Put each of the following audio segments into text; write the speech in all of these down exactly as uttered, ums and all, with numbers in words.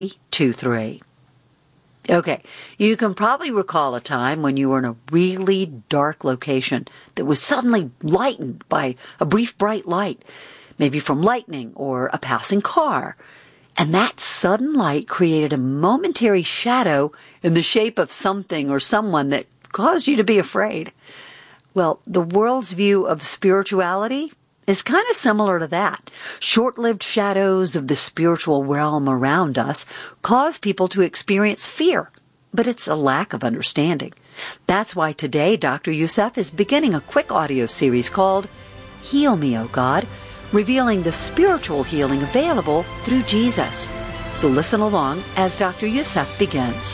two, three. Okay, you can probably recall a time when you were in a really dark location that was suddenly lightened by a brief bright light, maybe from lightning or a passing car. And that sudden light created a momentary shadow in the shape of something or someone that caused you to be afraid. Well, the world's view of spirituality is kind of similar to that. Short-lived shadows of the spiritual realm around us cause people to experience fear, but it's a lack of understanding. That's why today Doctor Youssef is beginning a quick audio series called Heal Me, O God, revealing the spiritual healing available through Jesus. So listen along as Doctor Youssef begins.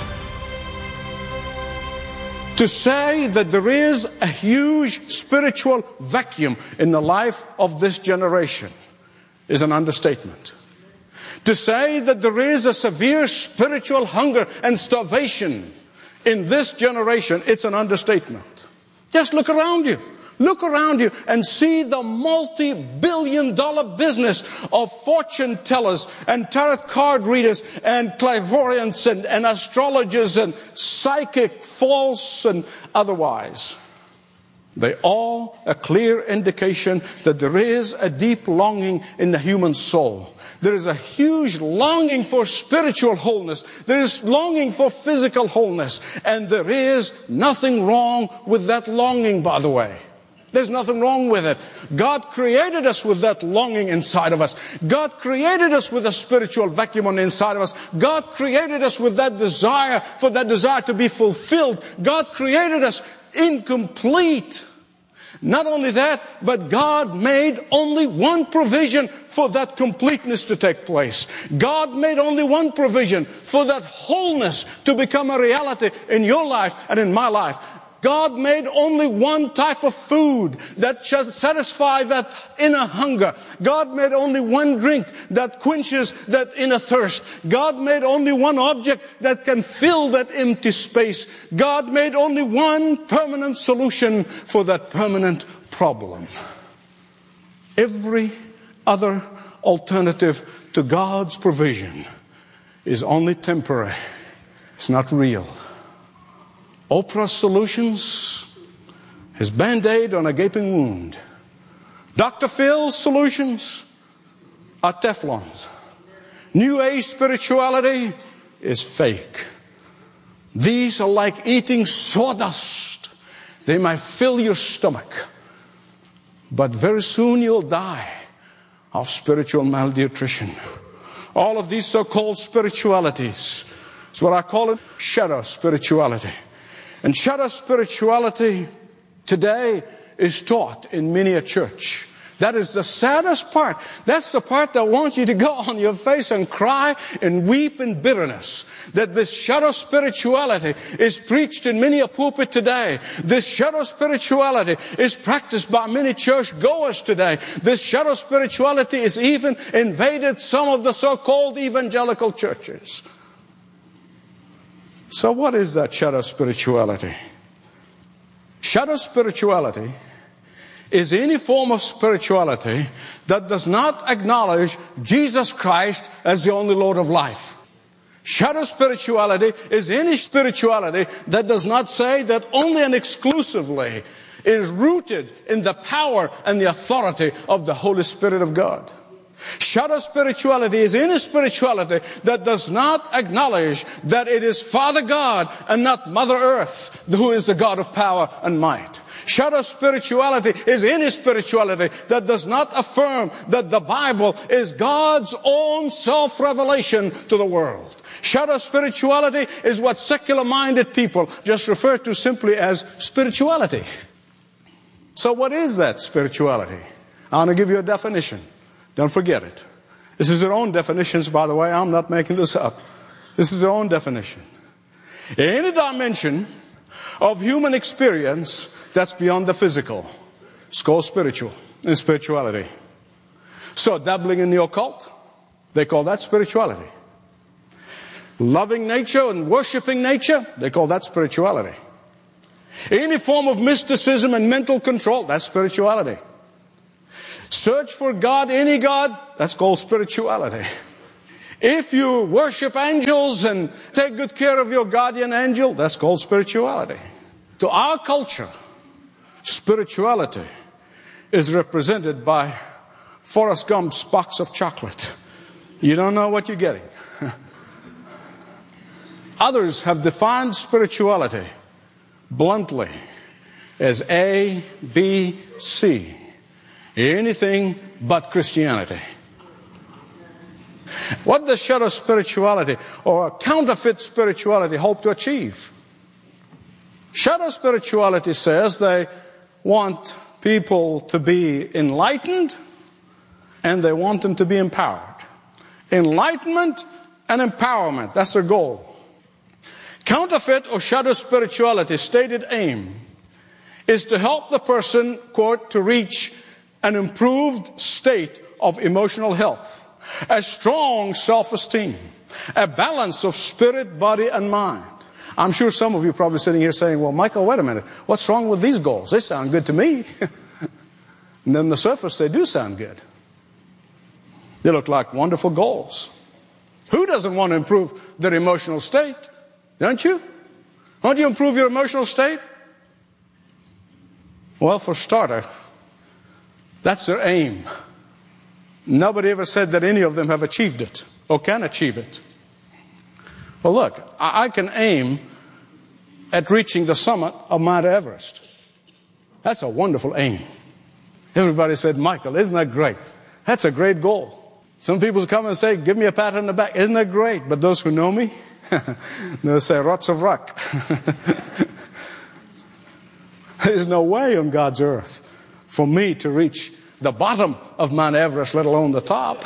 To say that there is a huge spiritual vacuum in the life of this generation is an understatement. To say that there is a severe spiritual hunger and starvation in this generation, it's an understatement. Just look around you. Look around you and see the multi-billion dollar business of fortune tellers and tarot card readers and clairvoyants and, and astrologers and psychic, false and otherwise. They all a clear indication that there is a deep longing in the human soul. There is a huge longing for spiritual wholeness. There is longing for physical wholeness. And there is nothing wrong with that longing, by the way. There's nothing wrong with it. God created us with that longing inside of us. God created us with a spiritual vacuum on the inside of us. God created us with that desire, for that desire to be fulfilled. God created us incomplete. Not only that, but God made only one provision for that completeness to take place. God made only one provision for that wholeness to become a reality in your life and in my life. God made only one type of food that shall satisfy that inner hunger. God made only one drink that quenches that inner thirst. God made only one object that can fill that empty space. God made only one permanent solution for that permanent problem. Every other alternative to God's provision is only temporary. It's not real. Oprah's solutions is Band-Aid on a gaping wound. Doctor Phil's solutions are Teflons. New Age spirituality is fake. These are like eating sawdust. They might fill your stomach, but very soon you'll die of spiritual malnutrition. All of these so-called spiritualities is what I call it shadow spirituality. And shadow spirituality today is taught in many a church. That is the saddest part. That's the part that wants you to go on your face and cry and weep in bitterness. That this shadow spirituality is preached in many a pulpit today. This shadow spirituality is practiced by many church goers today. This shadow spirituality is even invaded some of the so-called evangelical churches. So what is that shadow spirituality? Shadow spirituality is any form of spirituality that does not acknowledge Jesus Christ as the only Lord of life. Shadow spirituality is any spirituality that does not say that only and exclusively is rooted in the power and the authority of the Holy Spirit of God. Shadow spirituality is any spirituality that does not acknowledge that it is Father God and not Mother Earth who is the God of power and might. Shadow spirituality is any spirituality that does not affirm that the Bible is God's own self-revelation to the world. Shadow spirituality is what secular-minded people just refer to simply as spirituality. So what is that spirituality? I want to give you a definition. Don't forget it. This is their own definitions, by the way. I'm not making this up. This is their own definition. Any dimension of human experience that's beyond the physical. It's called spiritual, in spirituality. So dabbling in the occult, they call that spirituality. Loving nature and worshiping nature, they call that spirituality. Any form of mysticism and mental control, that's spirituality. Search for God, any God, that's called spirituality. If you worship angels and take good care of your guardian angel, that's called spirituality. To our culture, spirituality is represented by Forrest Gump's box of chocolate. You don't know what you're getting. Others have defined spirituality bluntly as A, B, C. Anything but Christianity. What does shadow spirituality or counterfeit spirituality hope to achieve? Shadow spirituality says they want people to be enlightened and they want them to be empowered. Enlightenment and empowerment, that's their goal. Counterfeit or shadow spirituality stated aim is to help the person, quote, to reach an improved state of emotional health, a strong self-esteem, a balance of spirit, body, and mind. I'm sure some of you are probably sitting here saying, well, Michael, wait a minute. What's wrong with these goals? They sound good to me. And then on the surface, they do sound good. They look like wonderful goals. Who doesn't want to improve their emotional state? Don't you? Won't you improve your emotional state? Well, for starter, that's their aim. Nobody ever said that any of them have achieved it or can achieve it. Well, look, I can aim at reaching the summit of Mount Everest. That's a wonderful aim. Everybody said, Michael, isn't that great? That's a great goal. Some people come and say, give me a pat on the back. Isn't that great? But those who know me, they'll say, rots of rock. There's no way on God's earth for me to reach the bottom of Mount Everest, let alone the top.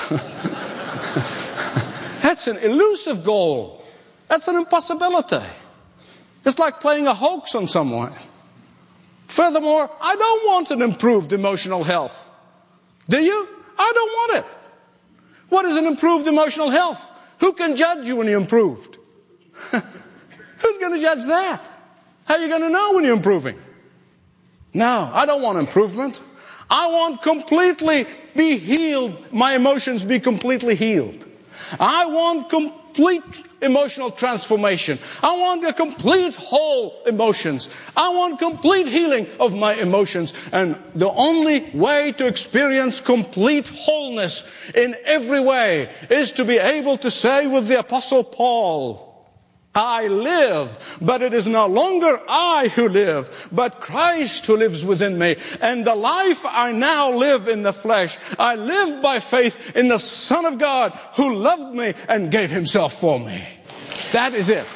That's an elusive goal. That's an impossibility. It's like playing a hoax on someone. Furthermore, I don't want an improved emotional health. Do you? I don't want it. What is an improved emotional health? Who can judge you when you're improved? Who's going to judge that? How are you going to know when you're improving? No, I don't want improvement. I want completely be healed, my emotions be completely healed. I want complete emotional transformation. I want a complete whole emotions. I want complete healing of my emotions. And the only way to experience complete wholeness in every way is to be able to say with the Apostle Paul, I live, but it is no longer I who live, but Christ who lives within me. And the life I now live in the flesh, I live by faith in the Son of God who loved me and gave himself for me. That is it.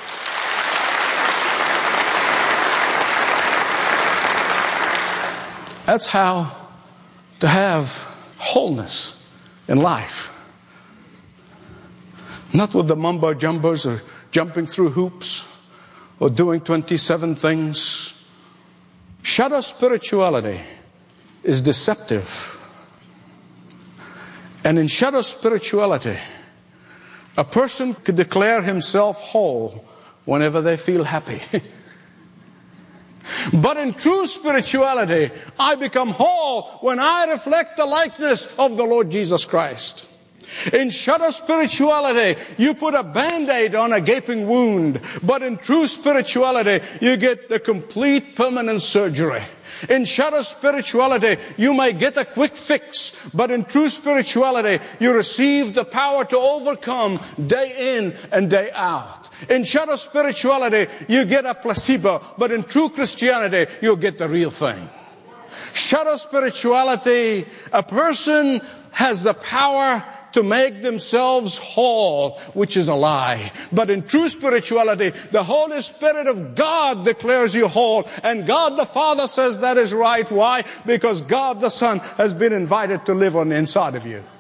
That's how to have wholeness in life. Not with the mumbo jumbos or jumping through hoops or doing twenty-seven things. Shadow spirituality is deceptive. And in shadow spirituality, a person could declare himself whole whenever they feel happy. But in true spirituality, I become whole when I reflect the likeness of the Lord Jesus Christ. In shadow spirituality, you put a Band-Aid on a gaping wound. But in true spirituality, you get the complete permanent surgery. In shadow spirituality, you may get a quick fix. But in true spirituality, you receive the power to overcome day in and day out. In shadow spirituality, you get a placebo. But in true Christianity, you'll get the real thing. Shadow spirituality, a person has the power to make themselves whole, which is a lie. But in true spirituality, the Holy Spirit of God declares you whole. And God the Father says that is right. Why? Because God the Son has been invited to live on the inside of you.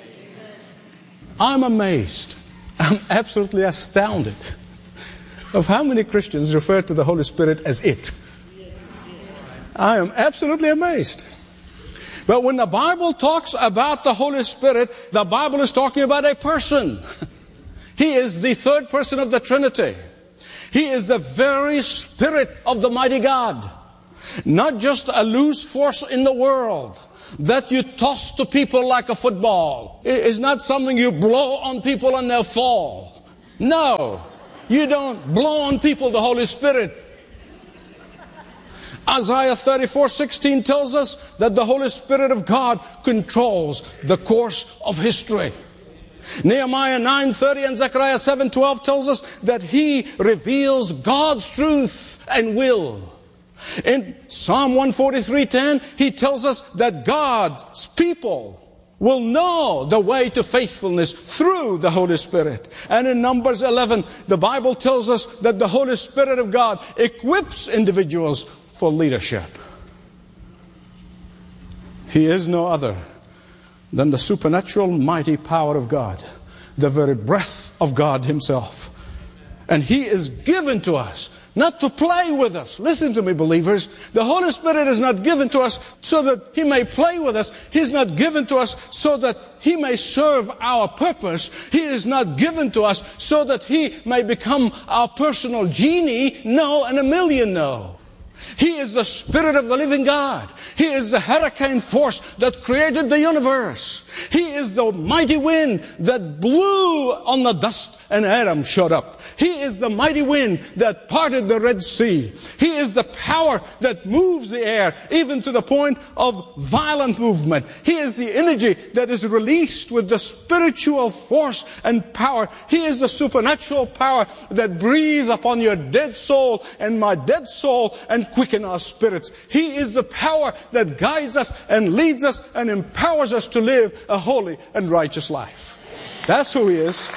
I'm amazed. I'm absolutely astounded of how many Christians refer to the Holy Spirit as it. I am absolutely amazed. But when the Bible talks about the Holy Spirit, the Bible is talking about a person. He is the third person of the Trinity. He is the very Spirit of the mighty God. Not just a loose force in the world, that you toss to people like a football. It's not something you blow on people and they'll fall. No, you don't blow on people the Holy Spirit. Isaiah thirty-four sixteen tells us that the Holy Spirit of God controls the course of history. Nehemiah nine thirty and Zechariah seven twelve tells us that He reveals God's truth and will. In Psalm one forty-three ten, He tells us that God's people will know the way to faithfulness through the Holy Spirit. And in Numbers eleven, the Bible tells us that the Holy Spirit of God equips individuals for leadership. He is no other than the supernatural mighty power of God, the very breath of God Himself. And He is given to us not to play with us. Listen to me, believers. The Holy Spirit is not given to us so that He may play with us. He's not given to us so that He may serve our purpose. He is not given to us so that He may become our personal genie. No, and a million no. He is the Spirit of the living God. He is the hurricane force that created the universe. He is the mighty wind that blew on the dust and Adam showed up. He is the mighty wind that parted the Red Sea. He is the power that moves the air, even to the point of violent movement. He is the energy that is released with the spiritual force and power. He is the supernatural power that breathes upon your dead soul and my dead soul and quicken our spirits. He is the power that guides us and leads us and empowers us to live a holy and righteous life. That's who He is.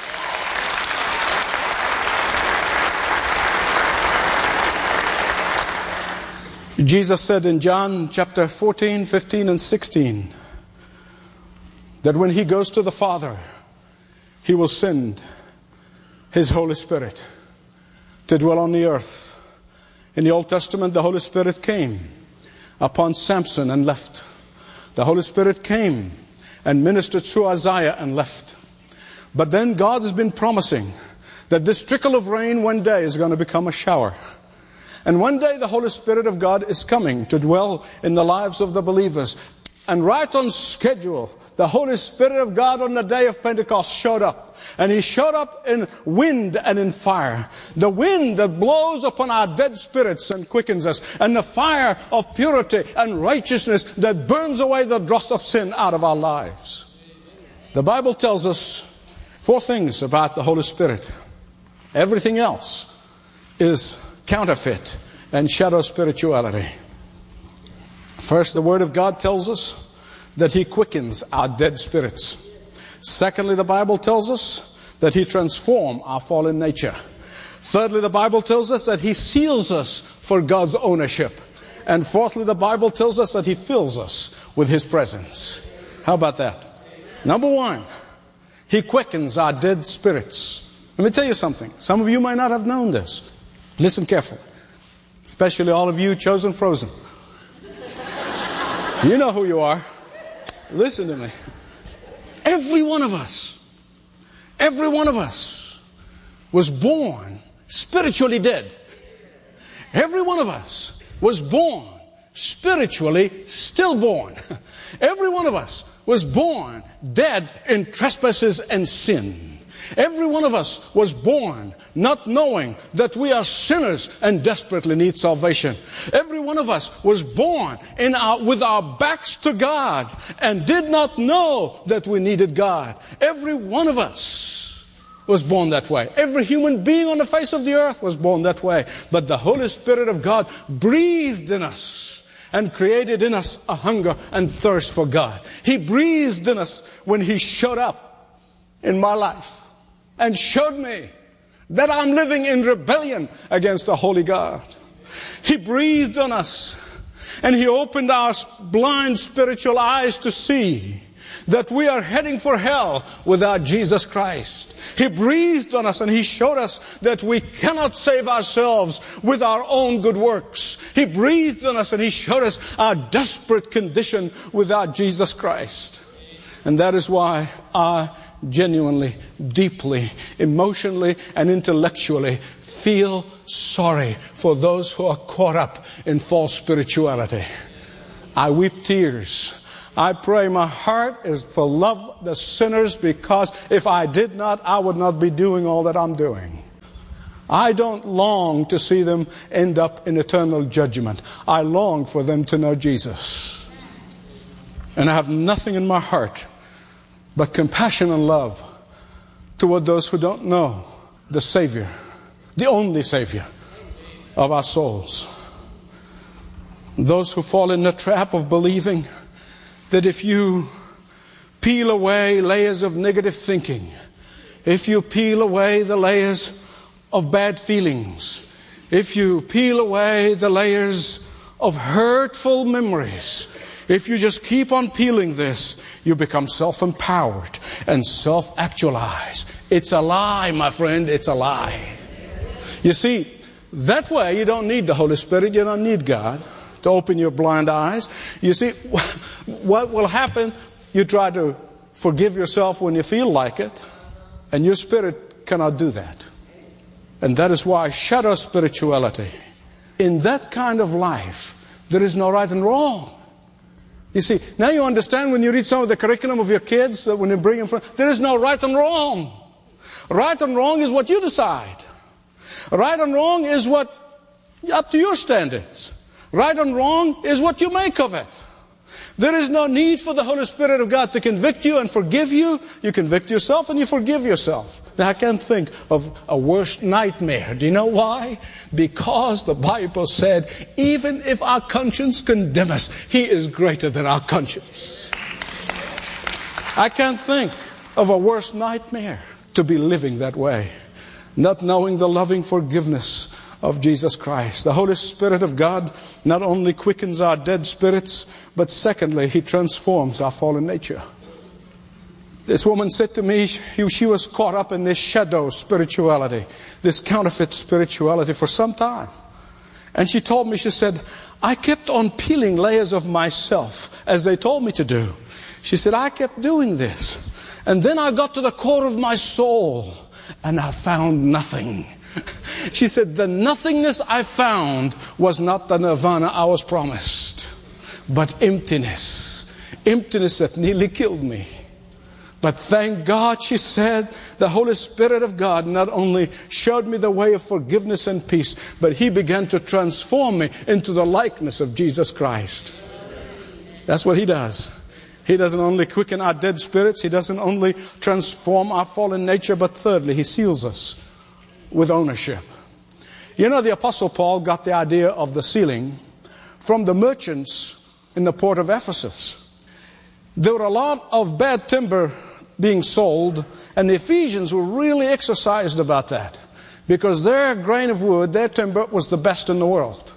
Jesus said in John chapter fourteen, fifteen, and sixteen that when He goes to the Father, He will send His Holy Spirit to dwell on the earth. In the Old Testament, the Holy Spirit came upon Samson and left. The Holy Spirit came and ministered through Isaiah and left. But then God has been promising that this trickle of rain one day is going to become a shower. And one day the Holy Spirit of God is coming to dwell in the lives of the believers. And right on schedule, the Holy Spirit of God on the day of Pentecost showed up. And He showed up in wind and in fire. The wind that blows upon our dead spirits and quickens us. And the fire of purity and righteousness that burns away the dross of sin out of our lives. The Bible tells us four things about the Holy Spirit. Everything else is counterfeit and shadow spirituality. First, the Word of God tells us that He quickens our dead spirits. Secondly, the Bible tells us that He transforms our fallen nature. Thirdly, the Bible tells us that He seals us for God's ownership. And fourthly, the Bible tells us that He fills us with His presence. How about that? Number one, He quickens our dead spirits. Let me tell you something. Some of you might not have known this. Listen carefully. Especially all of you chosen frozen. You know who you are. Listen to me. Every one of us, every one of us was born spiritually dead. Every one of us was born spiritually stillborn. Every one of us was born dead in trespasses and sin. Every one of us was born not knowing that we are sinners and desperately need salvation. Every one of us was born in our, with our backs to God and did not know that we needed God. Every one of us was born that way. Every human being on the face of the earth was born that way. But the Holy Spirit of God breathed in us and created in us a hunger and thirst for God. He breathed in us when He showed up in my life and showed me that I'm living in rebellion against the Holy God. He breathed on us and He opened our blind spiritual eyes to see that we are heading for hell without Jesus Christ. He breathed on us and He showed us that we cannot save ourselves with our own good works. He breathed on us and He showed us our desperate condition without Jesus Christ. And that is why I genuinely, deeply, emotionally, and intellectually feel sorry for those who are caught up in false spirituality. I weep tears. I pray my heart is to love the sinners, because if I did not, I would not be doing all that I'm doing. I don't long to see them end up in eternal judgment. I long for them to know Jesus. And I have nothing in my heart but compassion and love toward those who don't know the Savior, the only Savior of our souls. Those who fall in the trap of believing that if you peel away layers of negative thinking, if you peel away the layers of bad feelings, if you peel away the layers of hurtful memories, if you just keep on peeling this, you become self-empowered and self-actualized. It's a lie, my friend. It's a lie. You see, that way you don't need the Holy Spirit. You don't need God to open your blind eyes. You see, what will happen, you try to forgive yourself when you feel like it, and your spirit cannot do that. And that is why shadow spirituality, in that kind of life, there is no right and wrong. You see, now you understand when you read some of the curriculum of your kids, uh, when you bring them from, there is no right and wrong. Right and wrong is what you decide. Right and wrong is what, up to your standards. Right and wrong is what you make of it. There is no need for the Holy Spirit of God to convict you and forgive you. You convict yourself and you forgive yourself. Now, I can't think of a worse nightmare. Do you know why? Because the Bible said, even if our conscience condemn us, He is greater than our conscience. I can't think of a worse nightmare, to be living that way, not knowing the loving forgiveness of Jesus Christ. The Holy Spirit of God not only quickens our dead spirits, but secondly, He transforms our fallen nature. This woman said to me, she, she was caught up in this shadow spirituality, this counterfeit spirituality for some time. And she told me, she said, I kept on peeling layers of myself as they told me to do. She said, I kept doing this. And then I got to the core of my soul and I found nothing. She said, the nothingness I found was not the nirvana I was promised, but emptiness. Emptiness that nearly killed me. But thank God, she said, the Holy Spirit of God not only showed me the way of forgiveness and peace, but He began to transform me into the likeness of Jesus Christ. That's what He does. He doesn't only quicken our dead spirits, He doesn't only transform our fallen nature, but thirdly, He seals us with ownership. You know, the Apostle Paul got the idea of the sealing from the merchants in the port of Ephesus. There were a lot of bad timber being sold, and the Ephesians were really exercised about that, because their grain of wood, their timber, was the best in the world.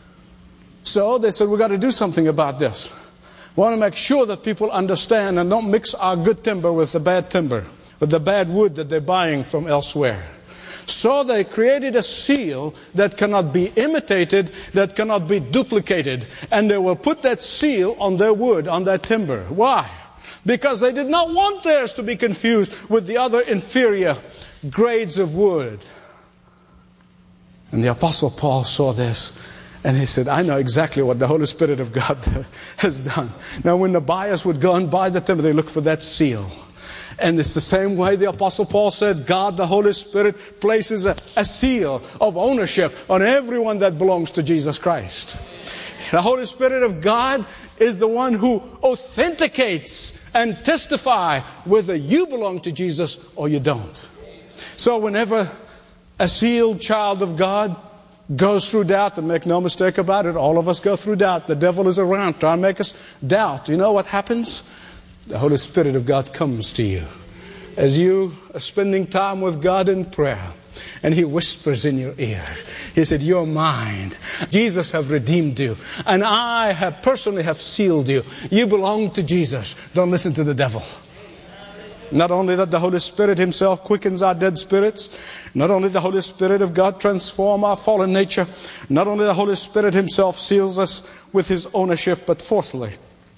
So they said, we've got to do something about this. We want to make sure that people understand and don't mix our good timber with the bad timber, with the bad wood that they're buying from elsewhere. So they created a seal that cannot be imitated, that cannot be duplicated. And they will put that seal on their wood, on their timber. Why? Because they did not want theirs to be confused with the other inferior grades of wood. And the Apostle Paul saw this, and he said, I know exactly what the Holy Spirit of God has done. Now, when the buyers would go and buy the timber, they look for that seal. And it's the same way the Apostle Paul said, God, the Holy Spirit, places a, a seal of ownership on everyone that belongs to Jesus Christ. The Holy Spirit of God is the one who authenticates and testifies whether you belong to Jesus or you don't. So whenever a sealed child of God goes through doubt, and make no mistake about it, all of us go through doubt. The devil is around trying to make us doubt. You know what happens? The Holy Spirit of God comes to you as you are spending time with God in prayer, and He whispers in your ear. He said, you're mine. Jesus have redeemed you, and I have personally have sealed you. You belong to Jesus. Don't listen to the devil. Not only that the Holy Spirit Himself quickens our dead spirits, not only the Holy Spirit of God transforms our fallen nature, not only the Holy Spirit Himself seals us with His ownership, but fourthly,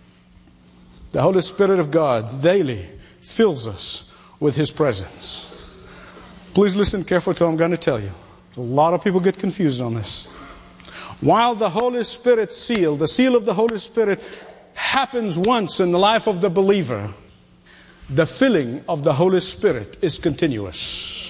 the Holy Spirit of God daily fills us with His presence. Please listen carefully to what I'm going to tell you. A lot of people get confused on this. While the Holy Spirit seal, the seal of the Holy Spirit happens once in the life of the believer, the filling of the Holy Spirit is continuous.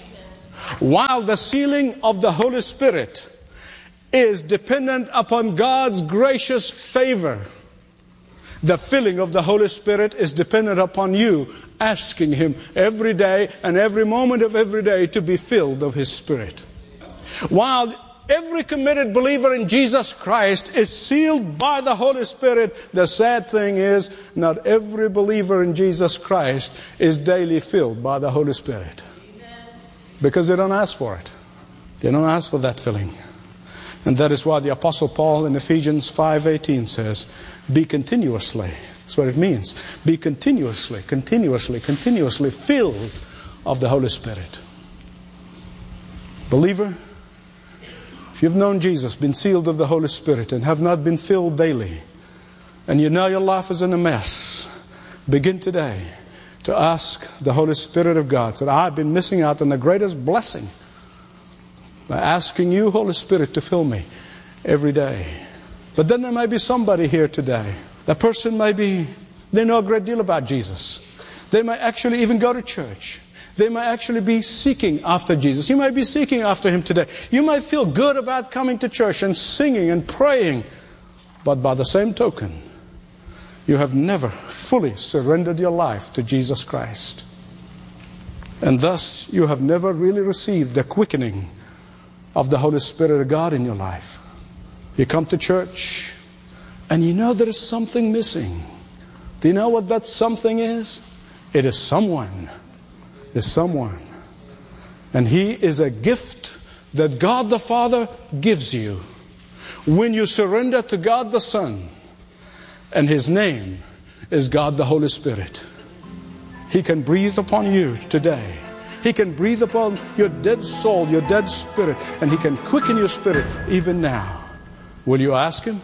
While the sealing of the Holy Spirit is dependent upon God's gracious favor, the filling of the Holy Spirit is dependent upon you asking Him every day and every moment of every day to be filled of His Spirit. While every committed believer in Jesus Christ is sealed by the Holy Spirit, the sad thing is not every believer in Jesus Christ is daily filled by the Holy Spirit. Because they don't ask for it. They don't ask for that filling. And that is why the Apostle Paul in Ephesians five eighteen says, be continuously, that's what it means, be continuously, continuously, continuously filled of the Holy Spirit. Believer, if you've known Jesus, been sealed of the Holy Spirit, and have not been filled daily, and you know your life is in a mess, begin today to ask the Holy Spirit of God. Say, I've been missing out on the greatest blessing by asking you, Holy Spirit, to fill me every day. But then there may be somebody here today. That person may be, they know a great deal about Jesus. They may actually even go to church. They may actually be seeking after Jesus. You may be seeking after Him today. You may feel good about coming to church and singing and praying. But by the same token, you have never fully surrendered your life to Jesus Christ. And thus, you have never really received the quickening of the Holy Spirit of God in your life. You come to church and you know there is something missing. Do you know what that something is? It is someone. Is someone. And He is a gift that God the Father gives you when you surrender to God the Son. And His name is God the Holy Spirit. He can breathe upon you today. He can breathe upon your dead soul, your dead spirit, and He can quicken your spirit even now. Will you ask Him?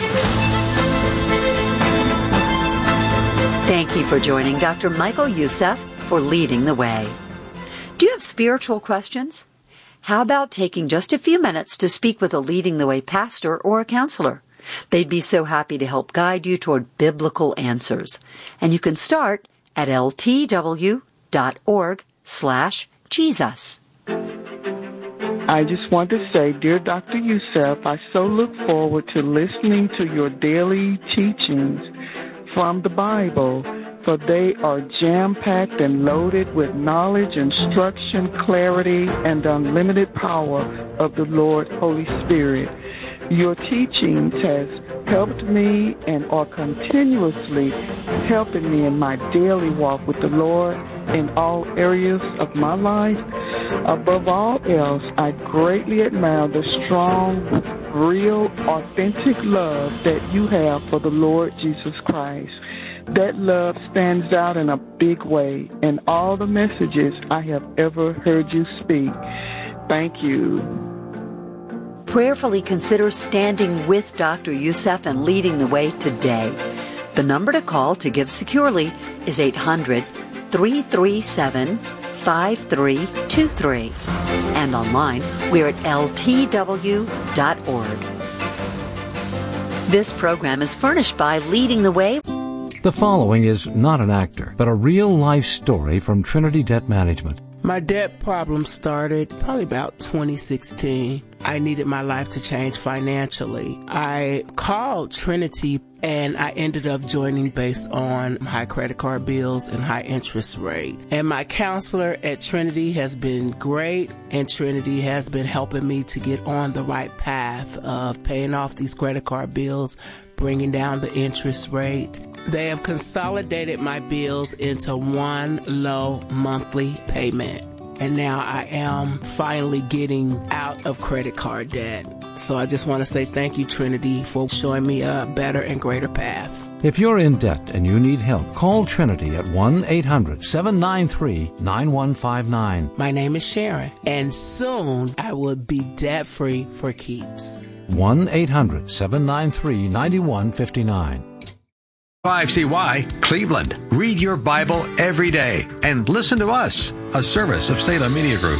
Thank you for joining Doctor Michael Youssef for Leading the Way. Do you have spiritual questions? How about taking just a few minutes to speak with a Leading the Way pastor or a counselor? They'd be so happy to help guide you toward biblical answers. And you can start at L T W dot org slash Jesus. I just want to say, dear Doctor Youssef, I so look forward to listening to your daily teachings from the Bible, for they are jam-packed and loaded with knowledge, instruction, clarity, and unlimited power of the Lord Holy Spirit. Your teachings has helped me and are continuously helping me in my daily walk with the Lord in all areas of my life. Above all else, I greatly admire the strong, real, authentic love that you have for the Lord Jesus Christ. That love stands out in a big way in all the messages I have ever heard you speak. Thank you. Prayerfully consider standing with Doctor Youssef and leading the way today. The number to call to give securely is eight hundred, three three seven, five three two three. And online, we're at L T W dot org. This program is furnished by Leading the Way. The following is not an actor, but a real-life story from Trinity Debt Management. My debt problem started probably about twenty sixteen. I needed my life to change financially. I called Trinity and I ended up joining based on high credit card bills and high interest rate. And my counselor at Trinity has been great, and Trinity has been helping me to get on the right path of paying off these credit card bills, bringing down the interest rate. They have consolidated my bills into one low monthly payment. And now I am finally getting out of credit card debt. So I just want to say thank you, Trinity, for showing me a better and greater path. If you're in debt and you need help, call Trinity at one eight hundred, seven nine three, nine one five nine. My name is Sharon, and soon I will be debt-free for keeps. one eight hundred, seven nine three, nine one five nine. five C Y Cleveland. Read your Bible every day and listen to us, a service of Salem Media Group.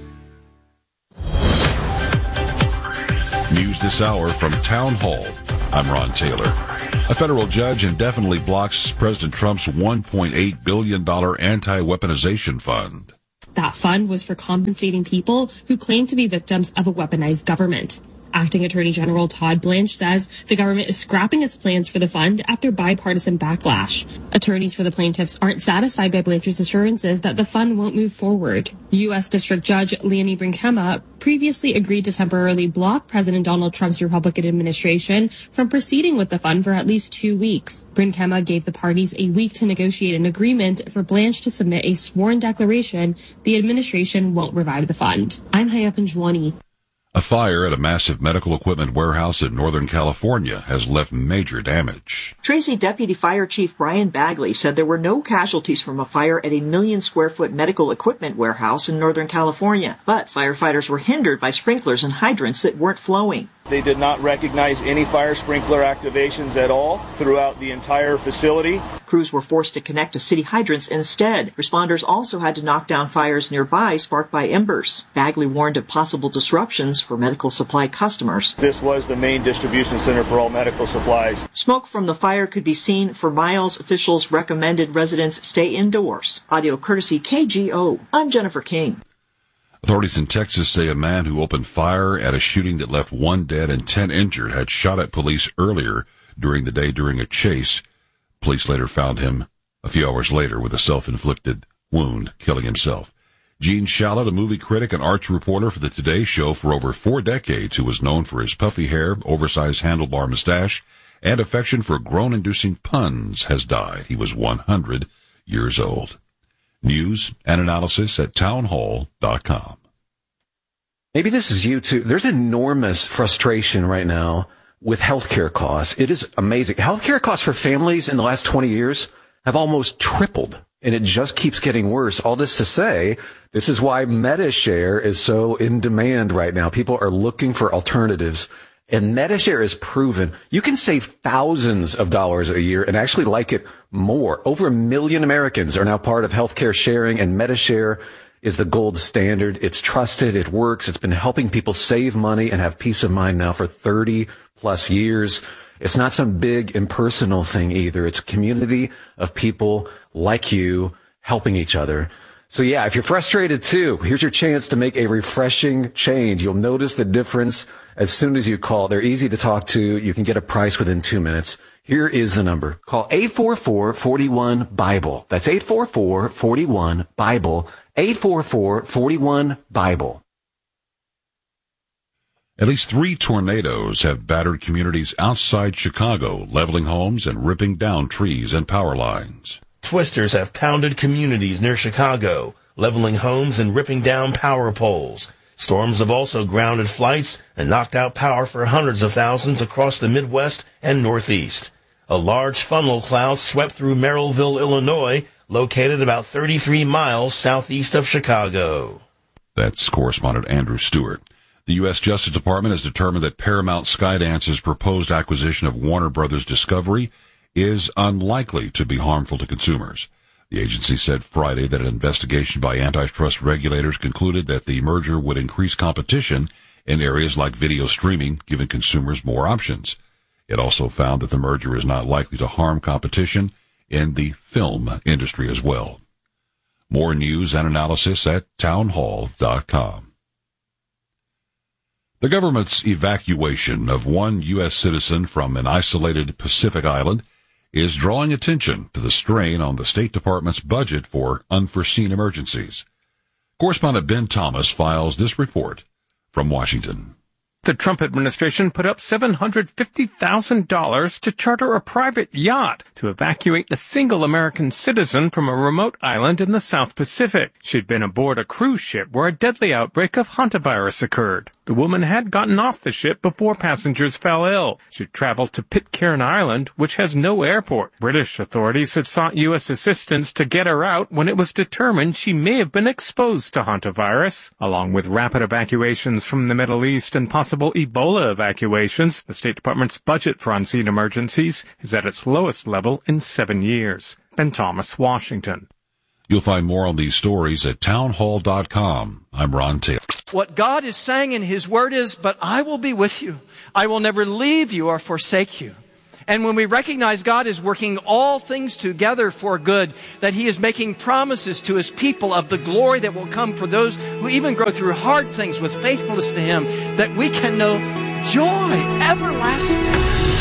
News this hour from Town Hall. I'm Ron Taylor. A federal judge indefinitely blocks President Trump's one point eight billion dollars anti-weaponization fund. That fund was for compensating people who claim to be victims of a weaponized government. Acting Attorney General Todd Blanche says the government is scrapping its plans for the fund after bipartisan backlash. Attorneys for the plaintiffs aren't satisfied by Blanche's assurances that the fund won't move forward. U S. District Judge Leonie Brinkema previously agreed to temporarily block President Donald Trump's Republican administration from proceeding with the fund for at least two weeks. Brinkema gave the parties a week to negotiate an agreement for Blanche to submit a sworn declaration the administration won't revive the fund. I'm Hayat Panjwani. A fire at a massive medical equipment warehouse in Northern California has left major damage. Tracy Deputy Fire Chief Brian Bagley said there were no casualties from a fire at a million square foot medical equipment warehouse in Northern California, but firefighters were hindered by sprinklers and hydrants that weren't flowing. They did not recognize any fire sprinkler activations at all throughout the entire facility. Crews were forced to connect to city hydrants instead. Responders also had to knock down fires nearby sparked by embers. Bagley warned of possible disruptions for medical supply customers. This was the main distribution center for all medical supplies. Smoke from the fire could be seen for miles. Officials recommended residents stay indoors. Audio courtesy K G O. I'm Jennifer King. Authorities in Texas say a man who opened fire at a shooting that left one dead and ten injured had shot at police earlier during the day during a chase. Police later found him a few hours later with a self-inflicted wound, killing himself. Gene Shalit, a movie critic and arts reporter for the Today Show for over four decades, who was known for his puffy hair, oversized handlebar mustache, and affection for groan-inducing puns, has died. He was one hundred years old. News and analysis at townhall dot com. Maybe this is you too. There's enormous frustration right now with healthcare costs. It is amazing. Healthcare costs for families in the last twenty years have almost tripled, and it just keeps getting worse. All this to say, this is why MediShare is so in demand right now. People are looking for alternatives. And MediShare is proven you can save thousands of dollars a year and actually like it more. Over a million Americans are now part of healthcare sharing, and MediShare is the gold standard. It's trusted. It works. It's been helping people save money and have peace of mind now for thirty plus years. It's not some big impersonal thing either. It's a community of people like you helping each other. So yeah, if you're frustrated too, here's your chance to make a refreshing change. You'll notice the difference as soon as you call. They're easy to talk to. You can get a price within two minutes. Here is the number. Call eight four four, four one, BIBLE. That's eight four four, four one, BIBLE. eight four four, four one, BIBLE. At least three tornadoes have battered communities outside Chicago, leveling homes and ripping down trees and power lines. Twisters have pounded communities near Chicago, leveling homes and ripping down power poles. Storms have also grounded flights and knocked out power for hundreds of thousands across the Midwest and Northeast. A large funnel cloud swept through Merrillville, Illinois, located about thirty-three miles southeast of Chicago. That's correspondent Andrew Stewart. The U S. Justice Department has determined that Paramount Skydance's proposed acquisition of Warner Brothers Discovery is unlikely to be harmful to consumers. The agency said Friday that an investigation by antitrust regulators concluded that the merger would increase competition in areas like video streaming, giving consumers more options. It also found that the merger is not likely to harm competition in the film industry as well. More news and analysis at townhall dot com. The government's evacuation of one U S citizen from an isolated Pacific island is drawing attention to the strain on the State Department's budget for unforeseen emergencies. Correspondent Ben Thomas files this report from Washington. The Trump administration put up seven hundred fifty thousand dollars to charter a private yacht to evacuate a single American citizen from a remote island in the South Pacific. She'd been aboard a cruise ship where a deadly outbreak of hantavirus occurred. The woman had gotten off the ship before passengers fell ill. She traveled to Pitcairn Island, which has no airport. British authorities had sought U S assistance to get her out when it was determined she may have been exposed to hantavirus. Along with rapid evacuations from the Middle East and possible Ebola evacuations, the State Department's budget for unseen emergencies is at its lowest level in seven years. Ben Thomas, Washington. You'll find more on these stories at townhall dot com. I'm Ron Taylor. What God is saying in His Word is, but I will be with you. I will never leave you or forsake you. And when we recognize God is working all things together for good, that He is making promises to His people of the glory that will come for those who even go through hard things with faithfulness to Him, that we can know joy everlasting.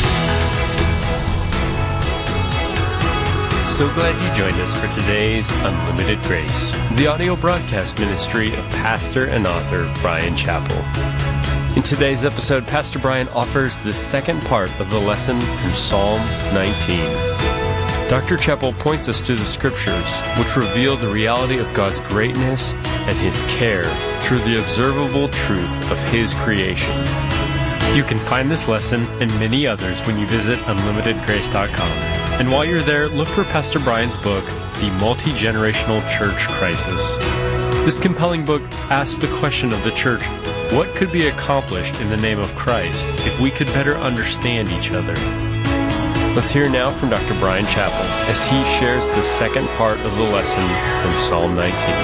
So glad you joined us for today's Unlimited Grace, the audio broadcast ministry of pastor and author Bryan Chapell. In today's episode, Pastor Bryan offers the second part of the lesson from Psalm nineteen. Doctor Chapell points us to the Scriptures, which reveal the reality of God's greatness and His care through the observable truth of His creation. You can find this lesson and many others when you visit unlimited grace dot com. And while you're there, look for Pastor Bryan's book, The Multi-Generational Church Crisis. This compelling book asks the question of the church, what could be accomplished in the name of Christ if we could better understand each other? Let's hear now from Doctor Bryan Chapell as he shares the second part of the lesson from Psalm nineteen.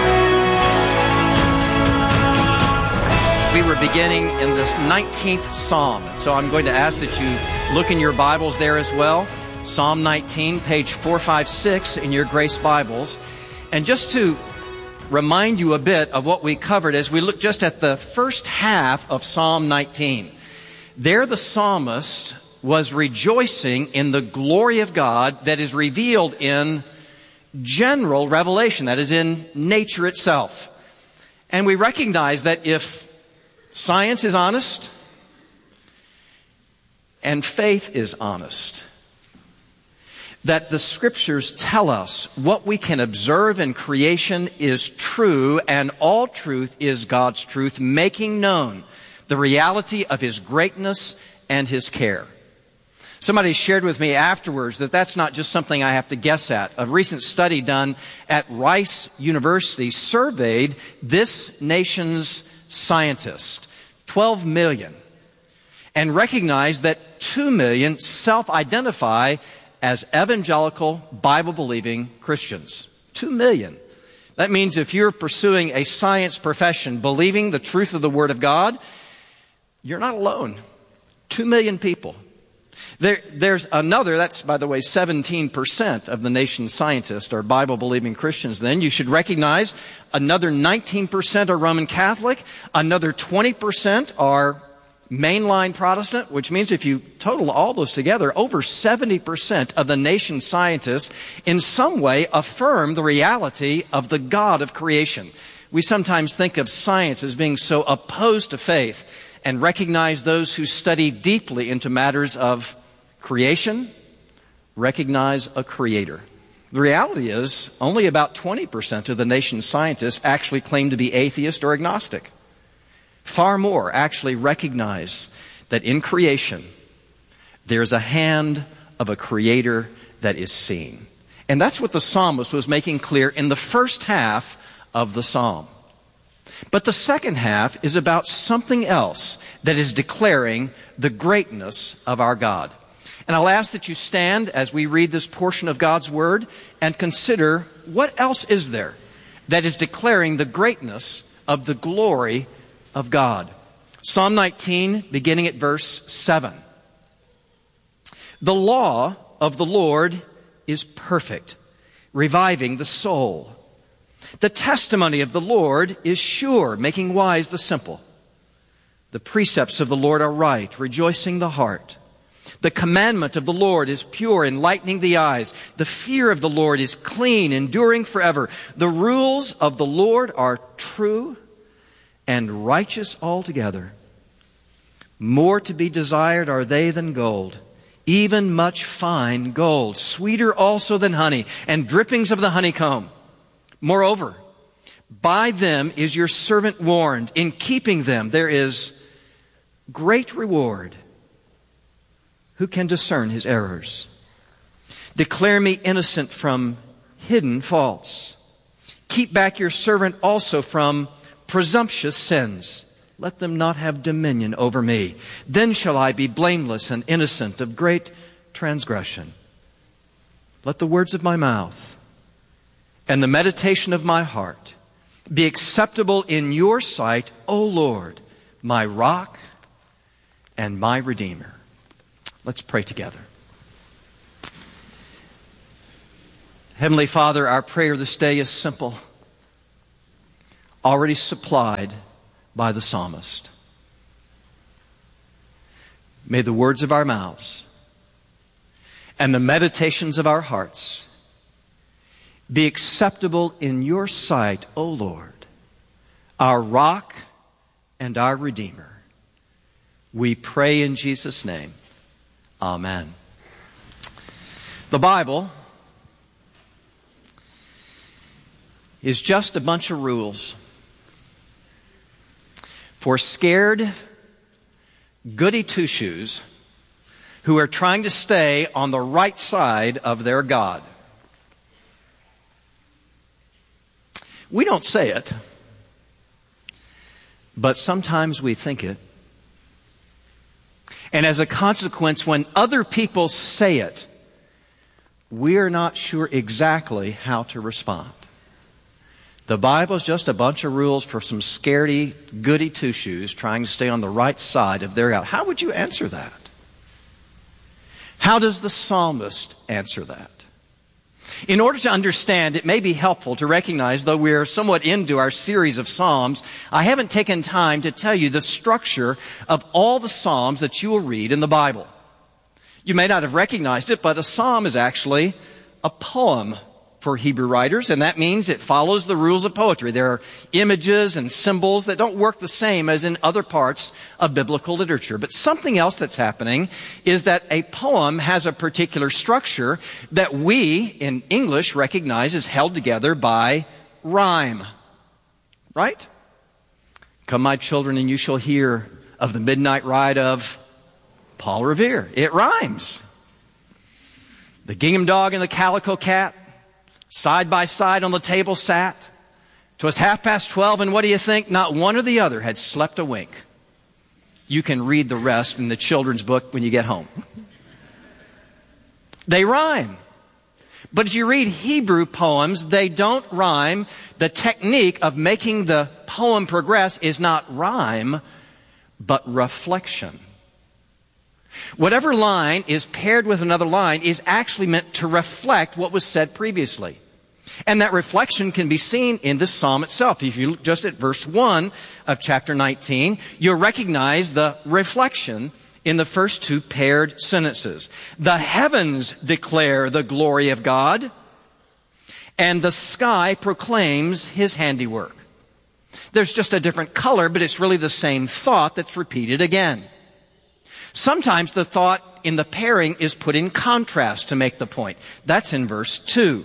We were beginning in this nineteenth Psalm, so I'm going to ask that you look in your Bibles there as well. Psalm nineteen, page four fifty-six in your Grace Bibles. And just to remind you a bit of what we covered as we look just at the first half of Psalm nineteen. There the psalmist was rejoicing in the glory of God that is revealed in general revelation, that is in nature itself. And we recognize that if science is honest and faith is honest, that the Scriptures tell us what we can observe in creation is true, and all truth is God's truth, making known the reality of His greatness and His care. Somebody shared with me afterwards that that's not just something I have to guess at. A recent study done at Rice University surveyed this nation's scientists, twelve million, and recognized that two million self-identify as evangelical, Bible-believing Christians. Two million. That means if you're pursuing a science profession, believing the truth of the Word of God, you're not alone. Two million people. There, there's another, that's, by the way, seventeen percent of the nation's scientists are Bible-believing Christians. Then you should recognize another nineteen percent are Roman Catholic, another twenty percent are mainline Protestant, which means if you total all those together, over seventy percent of the nation's scientists in some way affirm the reality of the God of creation. We sometimes think of science as being so opposed to faith and recognize those who study deeply into matters of creation recognize a creator. The reality is only about twenty percent of the nation's scientists actually claim to be atheist or agnostic. Far more actually recognize that in creation, there's a hand of a creator that is seen. And that's what the psalmist was making clear in the first half of the psalm. But the second half is about something else that is declaring the greatness of our God. And I'll ask that you stand as we read this portion of God's Word and consider what else is there that is declaring the greatness of the glory of God. Psalm nineteen, beginning at verse seven. The law of the Lord is perfect, reviving the soul. The testimony of the Lord is sure, making wise the simple. The precepts of the Lord are right, rejoicing the heart. The commandment of the Lord is pure, enlightening the eyes. The fear of the Lord is clean, enduring forever. The rules of the Lord are true and righteous altogether. More to be desired are they than gold, even much fine gold, sweeter also than honey, and drippings of the honeycomb. Moreover, by them is your servant warned. In keeping them there is great reward. Who can discern his errors? Declare me innocent from hidden faults. Keep back your servant also from presumptuous sins. Let them not have dominion over me. Then shall I be blameless and innocent of great transgression. Let the words of my mouth and the meditation of my heart be acceptable in your sight, O Lord, my rock and my redeemer. Let's pray together. Heavenly Father, our prayer this day is simple, already supplied by the psalmist. May the words of our mouths and the meditations of our hearts be acceptable in your sight, O Lord, our rock and our redeemer. We pray in Jesus' name. Amen. The Bible is just a bunch of rules for scared goody two-shoes who are trying to stay on the right side of their God. We don't say it, but sometimes we think it. And as a consequence, when other people say it, we're not sure exactly how to respond. The Bible is just a bunch of rules for some scaredy, goody two-shoes trying to stay on the right side of their God. How would you answer that? How does the psalmist answer that? In order to understand, it may be helpful to recognize, though we're somewhat into our series of Psalms, I haven't taken time to tell you the structure of all the Psalms that you will read in the Bible. You may not have recognized it, but a psalm is actually a poem for Hebrew writers, and that means it follows the rules of poetry. There are images and symbols that don't work the same as in other parts of biblical literature. But something else that's happening is that a poem has a particular structure that we, in English, recognize is held together by rhyme. Right? Come, my children, and you shall hear of the midnight ride of Paul Revere. It rhymes. The gingham dog and the calico cat, side by side on the table sat. 'Twas half past twelve, and what do you think? Not one or the other had slept a wink. You can read the rest in the children's book when you get home. They rhyme. But as you read Hebrew poems, they don't rhyme. The technique of making the poem progress is not rhyme, but reflection. Whatever line is paired with another line is actually meant to reflect what was said previously. And that reflection can be seen in this psalm itself. If you look just at verse one of chapter nineteen, you'll recognize the reflection in the first two paired sentences. The heavens declare the glory of God, and the sky proclaims his handiwork. There's just a different color, but it's really the same thought that's repeated again. Sometimes the thought in the pairing is put in contrast to make the point. That's in verse two.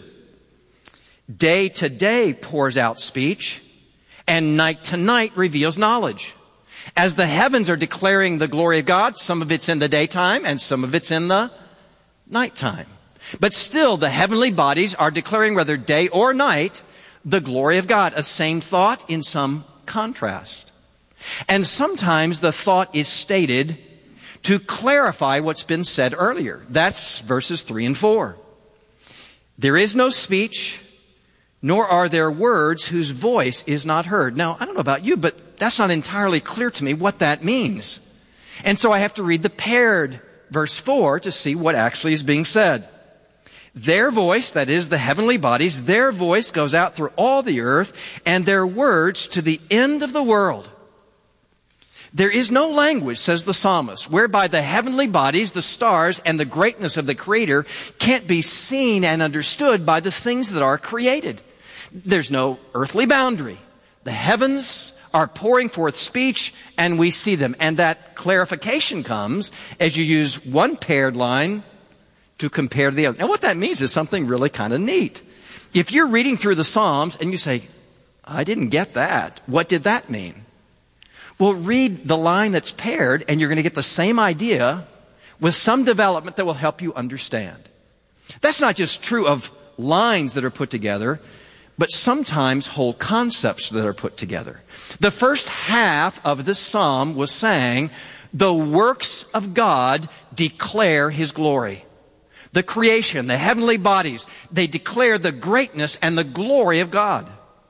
Day to day pours out speech, and night to night reveals knowledge. As the heavens are declaring the glory of God, some of it's in the daytime and some of it's in the nighttime. But still, the heavenly bodies are declaring, whether day or night, the glory of God. A same thought in some contrast. And sometimes the thought is stated to clarify what's been said earlier. That's verses three and four. There is no speech, nor are there words whose voice is not heard. Now, I don't know about you, but that's not entirely clear to me what that means. And so I have to read the paired verse four to see what actually is being said. Their voice, that is the heavenly bodies, their voice goes out through all the earth, and their words to the end of the world. There is no language, says the psalmist, whereby the heavenly bodies, the stars, and the greatness of the Creator can't be seen and understood by the things that are created. There's no earthly boundary. The heavens are pouring forth speech, and we see them. And that clarification comes as you use one paired line to compare to the other. And what that means is something really kind of neat. If you're reading through the Psalms and you say, I didn't get that, what did that mean? Well, read the line that's paired, and you're going to get the same idea with some development that will help you understand. That's not just true of lines that are put together, but sometimes whole concepts that are put together. The first half of this psalm was saying, the works of God declare his glory. The creation, the heavenly bodies, they declare the greatness and the glory of God.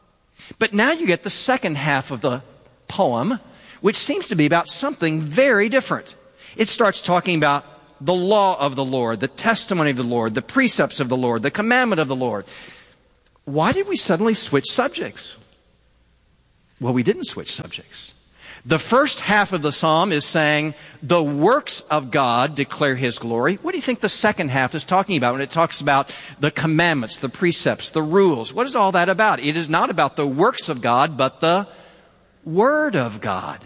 But now you get the second half of the poem, which seems to be about something very different. It starts talking about the law of the Lord, the testimony of the Lord, the precepts of the Lord, the commandment of the Lord. Why did we suddenly switch subjects? Well, we didn't switch subjects. The first half of the psalm is saying, the works of God declare His glory. What do you think the second half is talking about when it talks about the commandments, the precepts, the rules? What is all that about? It is not about the works of God, but the Word of God.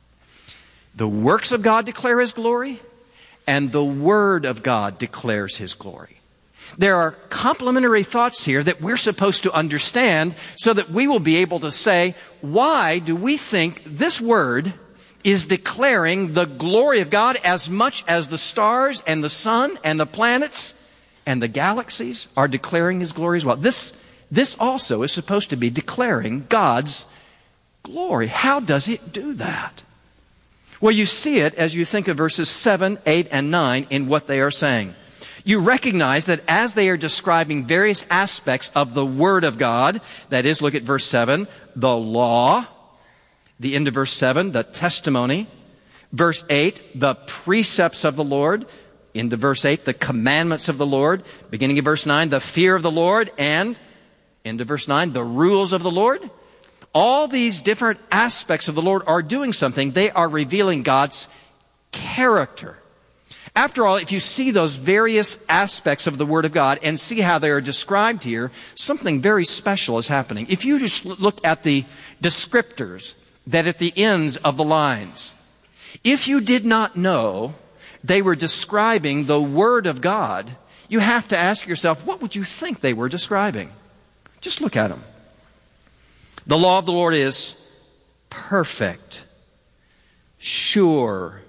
The works of God declare His glory, and the Word of God declares His glory. There are complementary thoughts here that we're supposed to understand so that we will be able to say, why do we think this word is declaring the glory of God as much as the stars and the sun and the planets and the galaxies are declaring His glory as well? This, this also is supposed to be declaring God's glory. How does it do that? Well, you see it as you think of verses seven, eight, and nine in what they are saying. You recognize that as they are describing various aspects of the Word of God, that is, look at verse seven, the law, the end of verse seven, the testimony, verse eight, the precepts of the Lord, end of verse eight, the commandments of the Lord, beginning of verse nine, the fear of the Lord, and end of verse nine, the rules of the Lord. All these different aspects of the Lord are doing something. They are revealing God's character. After all, if you see those various aspects of the Word of God and see how they are described here, something very special is happening. If you just look at the descriptors that at the ends of the lines, if you did not know they were describing the Word of God, you have to ask yourself, what would you think they were describing? Just look at them. The law of the Lord is perfect, sure,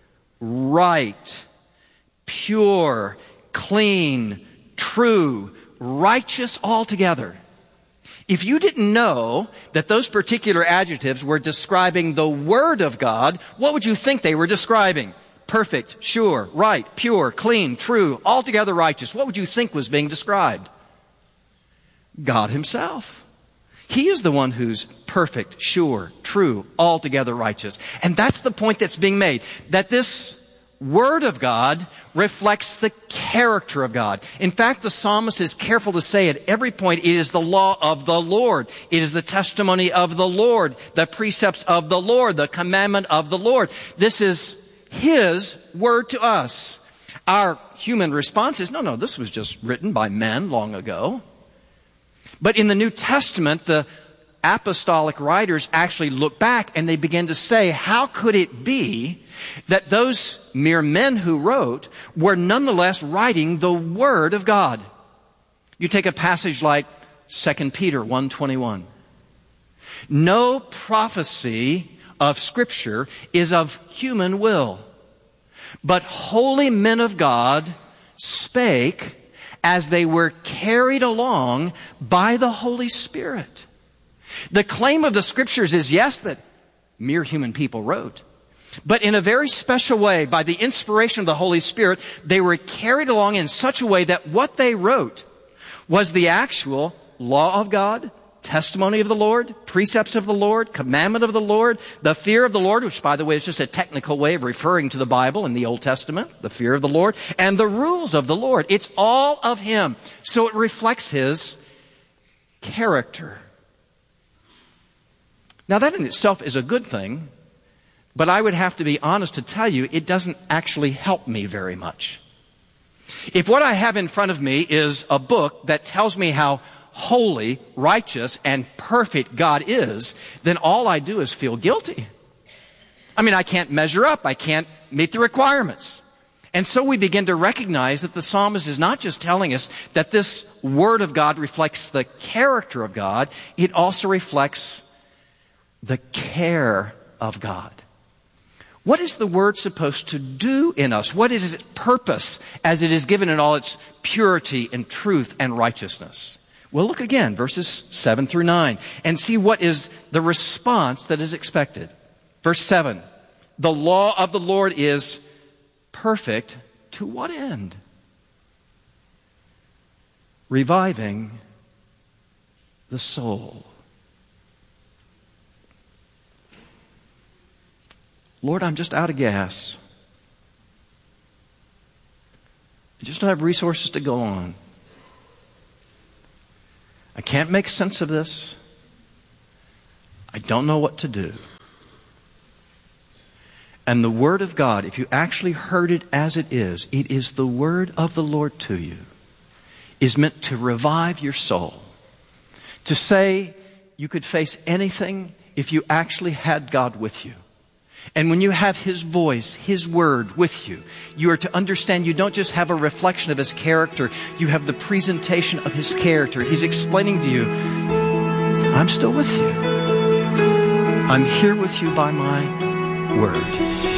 right, pure, clean, true, righteous altogether. If you didn't know that those particular adjectives were describing the Word of God, what would you think they were describing? Perfect, sure, right, pure, clean, true, altogether righteous. What would you think was being described? God Himself. He is the one who's perfect, sure, true, altogether righteous. And that's the point that's being made, that this Word of God reflects the character of God. In fact, the psalmist is careful to say at every point, it is the law of the Lord. It is the testimony of the Lord, the precepts of the Lord, the commandment of the Lord. This is His word to us. Our human response is, no, no, this was just written by men long ago. But in the New Testament, the apostolic writers actually look back and they begin to say, how could it be that those mere men who wrote were nonetheless writing the Word of God? You take a passage like Second Peter one twenty-one. No prophecy of Scripture is of human will, but holy men of God spake as they were carried along by the Holy Spirit. The claim of the Scriptures is, yes, that mere human people wrote, but in a very special way, by the inspiration of the Holy Spirit, they were carried along in such a way that what they wrote was the actual law of God, testimony of the Lord, precepts of the Lord, commandment of the Lord, the fear of the Lord, which, by the way, is just a technical way of referring to the Bible in the Old Testament, the fear of the Lord, and the rules of the Lord. It's all of Him. So it reflects His character. Now, that in itself is a good thing, but I would have to be honest to tell you, it doesn't actually help me very much. If what I have in front of me is a book that tells me how holy, righteous, and perfect God is, then all I do is feel guilty. I mean, I can't measure up. I can't meet the requirements. And so we begin to recognize that the psalmist is not just telling us that this Word of God reflects the character of God, it also reflects the care of God. What is the Word supposed to do in us? What is its purpose as it is given in all its purity and truth and righteousness? Well, look again, verses seven through nine, and see what is the response that is expected. Verse seven, the law of the Lord is perfect to what end? Reviving the soul. Lord, I'm just out of gas. I just don't have resources to go on. I can't make sense of this. I don't know what to do. And the Word of God, if you actually heard it as it is, it is the Word of the Lord to you, is meant to revive your soul. To say you could face anything if you actually had God with you. And when you have His voice, His Word with you, you are to understand you don't just have a reflection of His character, you have the presentation of His character. He's explaining to you, I'm still with you. I'm here with you by my Word.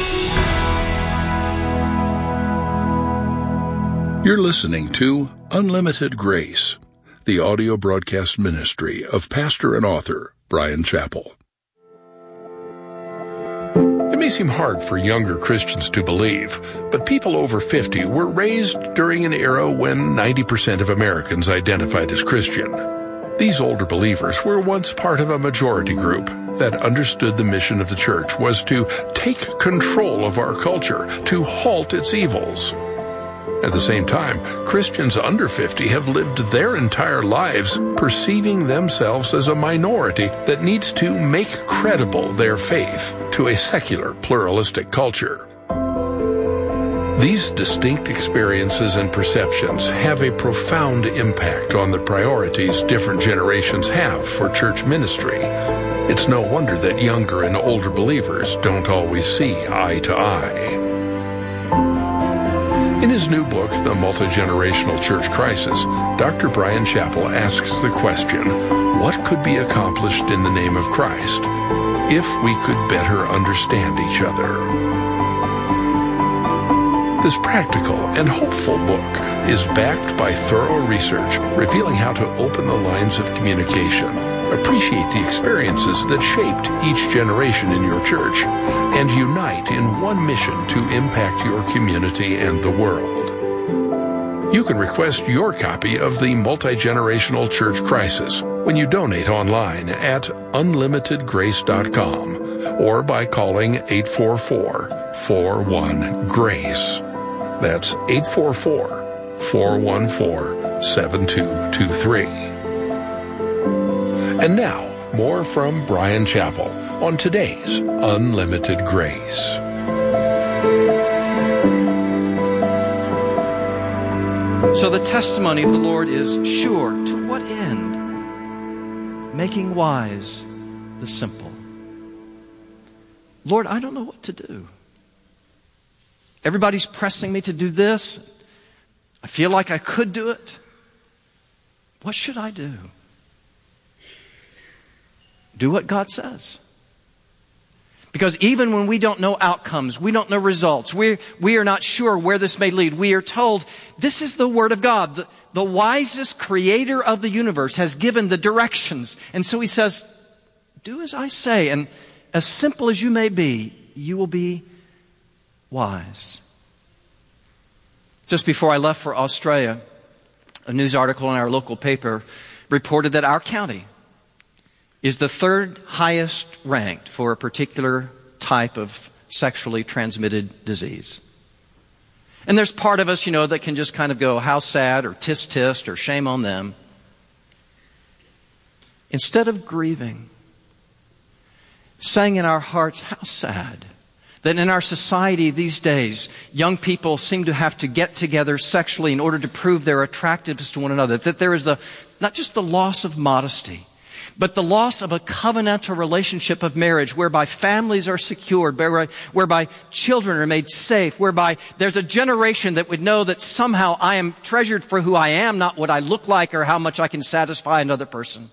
You're listening to Unlimited Grace, the audio broadcast ministry of pastor and author Bryan Chapell. It may seem hard for younger Christians to believe, but people over fifty were raised during an era when ninety percent of Americans identified as Christian. These older believers were once part of a majority group that understood the mission of the church was to take control of our culture, to halt its evils. At the same time, Christians under fifty have lived their entire lives perceiving themselves as a minority that needs to make credible their faith to a secular, pluralistic culture. These distinct experiences and perceptions have a profound impact on the priorities different generations have for church ministry. It's no wonder that younger and older believers don't always see eye to eye. In his new book, The Multi-Generational Church Crisis, Doctor Bryan Chapell asks the question, what could be accomplished in the name of Christ if we could better understand each other? This practical and hopeful book is backed by thorough research revealing how to open the lines of communication, appreciate the experiences that shaped each generation in your church, and unite in one mission to impact your community and the world. You can request your copy of The Multi-Generational Church Crisis when you donate online at unlimited grace dot com or by calling eight four four, four one, GRACE. That's eight four four, four one four, seven two two three. And now, more from Bryan Chapell on today's Unlimited Grace. So the testimony of the Lord is sure. To what end? Making wise the simple. Lord, I don't know what to do. Everybody's pressing me to do this. I feel like I could do it. What should I do? Do what God says. Because even when we don't know outcomes, we don't know results, we we are not sure where this may lead, we are told this is the Word of God. The, the wisest creator of the universe has given the directions. And so He says, do as I say. And as simple as you may be, you will be wise. Just before I left for Australia, a news article in our local paper reported that our county is the third highest ranked for a particular type of sexually transmitted disease. And there's part of us, you know, that can just kind of go, how sad, or tisk tisk, or shame on them. Instead of grieving, saying in our hearts, how sad that in our society these days, young people seem to have to get together sexually in order to prove their attractiveness to one another. That there is the, not just the loss of modesty, but the loss of a covenantal relationship of marriage whereby families are secured, whereby, whereby children are made safe, whereby there's a generation that would know that somehow I am treasured for who I am, not what I look like or how much I can satisfy another person.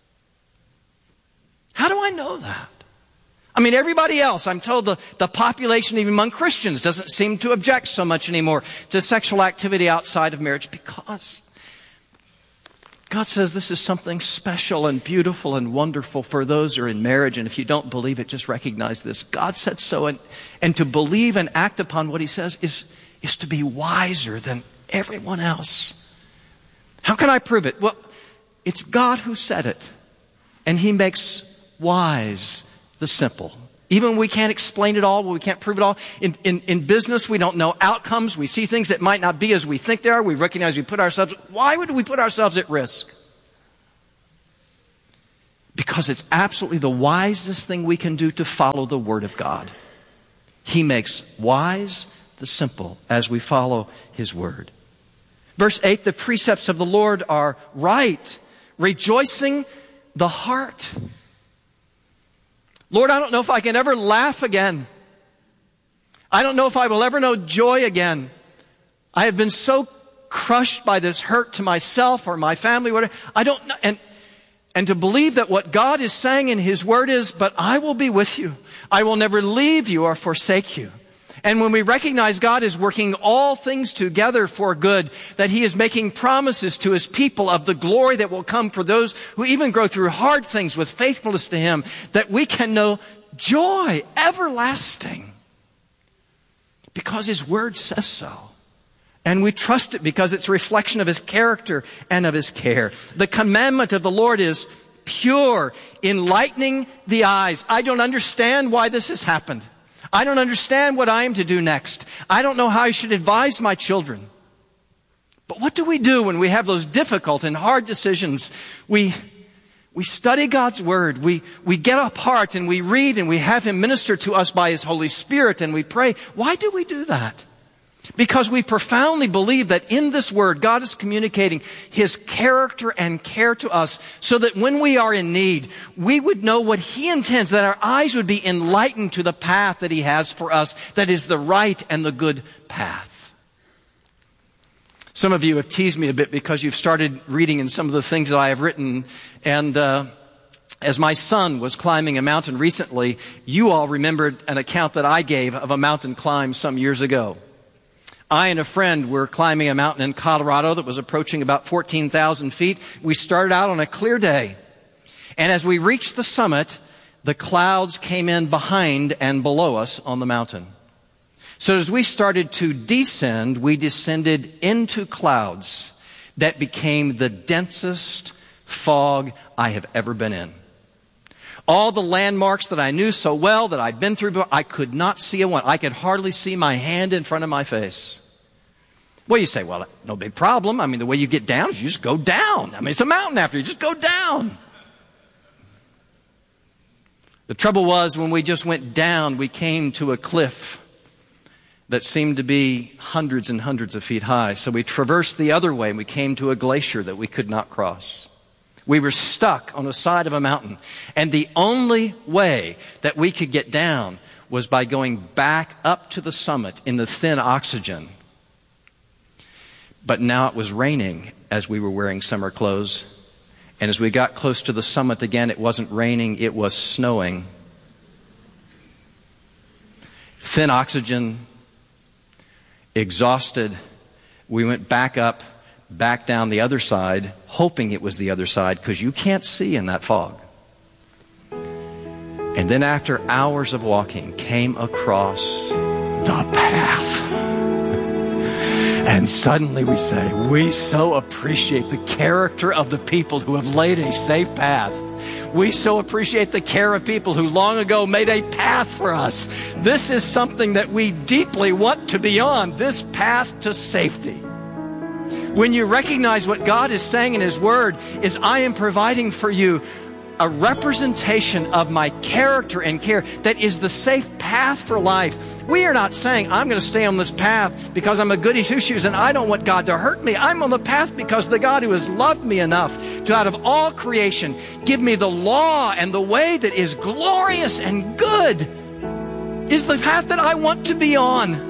How do I know that? I mean, everybody else, I'm told the, the population, even among Christians, doesn't seem to object so much anymore to sexual activity outside of marriage because God says this is something special and beautiful and wonderful for those who are in marriage. And if you don't believe it, just recognize this. God said so. And, and to believe and act upon what He says is, is to be wiser than everyone else. How can I prove it? Well, it's God who said it. And He makes wise the simple. Even when we can't explain it all, when we can't prove it all. In, in, in business, we don't know outcomes. We see things that might not be as we think they are. We recognize we put ourselves, why would we put ourselves at risk? Because it's absolutely the wisest thing we can do to follow the Word of God. He makes wise the simple as we follow His Word. Verse eight, the precepts of the Lord are right, rejoicing the heart. Lord, I don't know if I can ever laugh again. I don't know if I will ever know joy again. I have been so crushed by this hurt to myself or my family, whatever. I don't know. And, and to believe that what God is saying in His Word is, but I will be with you. I will never leave you or forsake you. And when we recognize God is working all things together for good, that He is making promises to His people of the glory that will come for those who even go through hard things with faithfulness to Him, that we can know joy everlasting. Because His Word says so. And we trust it because it's a reflection of His character and of His care. The commandment of the Lord is pure, enlightening the eyes. I don't understand why this has happened. I don't understand what I am to do next. I don't know how I should advise my children. But what do we do when we have those difficult and hard decisions? We, we study God's Word. We, we get apart and we read and we have Him minister to us by His Holy Spirit and we pray. Why do we do that? Because we profoundly believe that in this Word, God is communicating His character and care to us so that when we are in need, we would know what He intends, that our eyes would be enlightened to the path that He has for us, that is the right and the good path. Some of you have teased me a bit because you've started reading in some of the things that I have written. And uh, as my son was climbing a mountain recently, you all remembered an account that I gave of a mountain climb some years ago. I and a friend were climbing a mountain in Colorado that was approaching about fourteen thousand feet. We started out on a clear day. And as we reached the summit, the clouds came in behind and below us on the mountain. So as we started to descend, we descended into clouds that became the densest fog I have ever been in. All the landmarks that I knew so well, that I'd been through, I could not see a one. I could hardly see my hand in front of my face. Well, you say, well, no big problem. I mean, the way you get down is you just go down. I mean, it's a mountain after you just go down. The trouble was when we just went down, we came to a cliff that seemed to be hundreds and hundreds of feet high. So we traversed the other way and we came to a glacier that we could not cross. We were stuck on the side of a mountain. And the only way that we could get down was by going back up to the summit in the thin oxygen. But now it was raining as we were wearing summer clothes. And as we got close to the summit again, it wasn't raining, it was snowing. Thin oxygen, exhausted. We went back up, back down the other side, hoping it was the other side, because you can't see in that fog. And then after hours of walking, came across the path. And suddenly we say, we so appreciate the character of the people who have laid a safe path. We so appreciate the care of people who long ago made a path for us. This is something that we deeply want to be on, this path to safety. When you recognize what God is saying in His Word is, I am providing for you a representation of my character and care that is the safe path for life. We are not saying, I'm going to stay on this path because I'm a goody two-shoes and I don't want God to hurt me. I'm on the path because the God who has loved me enough to, out of all creation, give me the law and the way that is glorious and good is the path that I want to be on.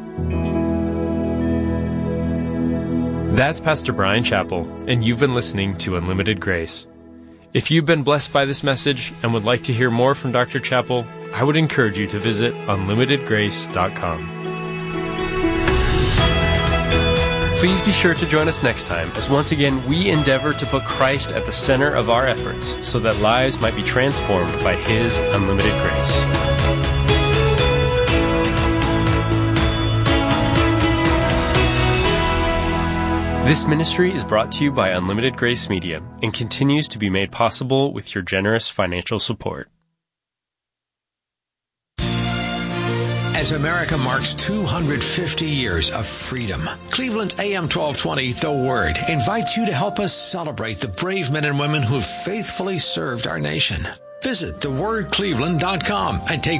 That's Pastor Bryan Chapell, and you've been listening to Unlimited Grace. If you've been blessed by this message and would like to hear more from Doctor Chapell, I would encourage you to visit unlimited grace dot com. Please be sure to join us next time as once again we endeavor to put Christ at the center of our efforts so that lives might be transformed by His unlimited grace. This ministry is brought to you by Unlimited Grace Media and continues to be made possible with your generous financial support. As America marks two hundred fifty years of freedom, Cleveland A M twelve twenty, The Word, invites you to help us celebrate the brave men and women who have faithfully served our nation. Visit the word cleveland dot com and take